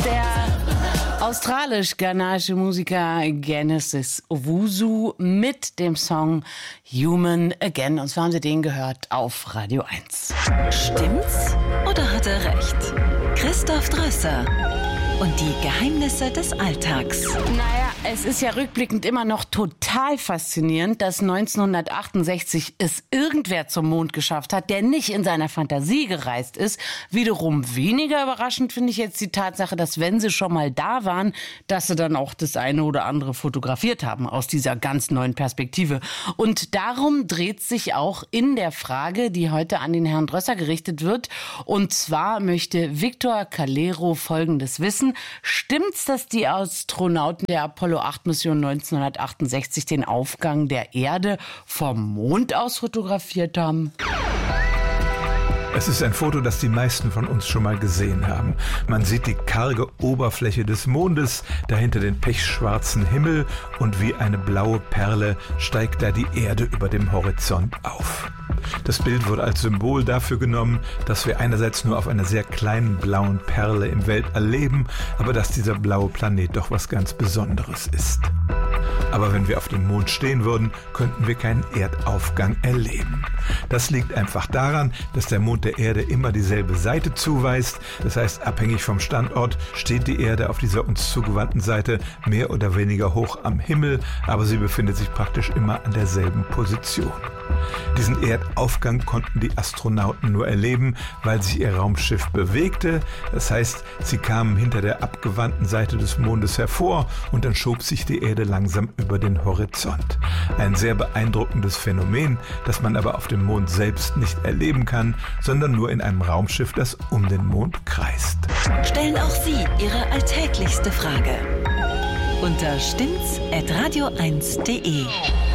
Der australisch-ghanaische Musiker Genesis Owusu mit dem Song Human Again. Und zwar haben Sie den gehört auf Radio 1. Stimmt's oder hat er recht? Christoph Drösser und die Geheimnisse des Alltags. Naja, es ist ja rückblickend immer noch total faszinierend, dass 1968 es irgendwer zum Mond geschafft hat, der nicht in seiner Fantasie gereist ist. Wiederum weniger überraschend finde ich jetzt die Tatsache, dass wenn sie schon mal da waren, dass sie dann auch das eine oder andere fotografiert haben aus dieser ganz neuen Perspektive. Und darum dreht sich auch in der Frage, die heute an den Herrn Drösser gerichtet wird. Und zwar möchte Victor Calero Folgendes wissen. Stimmt's, dass die Astronauten der Apollo-8-Mission 1968 den Aufgang der Erde vom Mond aus fotografiert haben? Es ist ein Foto, das die meisten von uns schon mal gesehen haben. Man sieht die karge Oberfläche des Mondes, dahinter den pechschwarzen Himmel und wie eine blaue Perle steigt da die Erde über dem Horizont auf. Das Bild wurde als Symbol dafür genommen, dass wir einerseits nur auf einer sehr kleinen blauen Perle im Weltall leben, aber dass dieser blaue Planet doch was ganz Besonderes ist. Aber wenn wir auf dem Mond stehen würden, könnten wir keinen Erdaufgang erleben. Das liegt einfach daran, dass der Mond der Erde immer dieselbe Seite zuweist. Das heißt, abhängig vom Standort steht die Erde auf dieser uns zugewandten Seite mehr oder weniger hoch am Himmel, aber sie befindet sich praktisch immer an derselben Position. Diesen Erdaufgang konnten die Astronauten nur erleben, weil sich ihr Raumschiff bewegte. Das heißt, sie kamen hinter der abgewandten Seite des Mondes hervor und dann schob sich die Erde langsam über den Horizont. Ein sehr beeindruckendes Phänomen, das man aber auf dem Mond selbst nicht erleben kann, sondern nur in einem Raumschiff, das um den Mond kreist. Stellen auch Sie Ihre alltäglichste Frage unter stimmt's@radio1.de.